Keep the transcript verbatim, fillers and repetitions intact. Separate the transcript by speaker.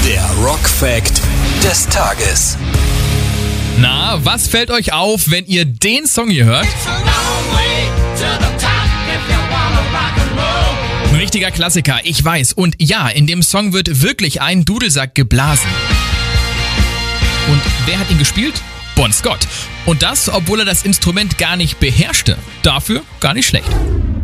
Speaker 1: Der Rock-Fact des Tages.
Speaker 2: Na, was fällt euch auf, wenn ihr den Song hier hört? Ein richtiger Klassiker, ich weiß. Und ja, in dem Song wird wirklich ein Dudelsack geblasen. Und wer hat ihn gespielt? Bon Scott. Und das, obwohl er das Instrument gar nicht beherrschte. Dafür gar nicht schlecht.